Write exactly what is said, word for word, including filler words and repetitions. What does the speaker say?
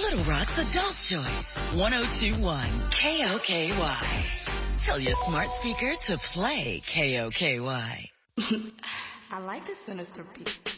Little Rock's Adult Choice. one oh two point one K O K Y. Tell your smart speaker to play K O K Y. I like the sinister beat.